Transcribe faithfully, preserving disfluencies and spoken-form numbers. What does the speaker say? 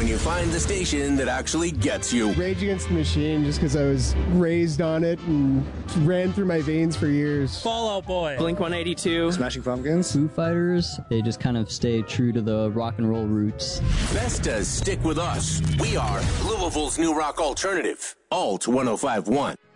you find the station that actually gets you. Rage Against the Machine, just because I was raised on it and ran through my veins for years. Fall Out Boy. Blink one eighty-two. Smashing Pumpkins. Foo Fighters. They just kind of stay true to the rock and roll roots. Vestas stick with us. We are Louisville's new rock alternative. Alt one oh five point one.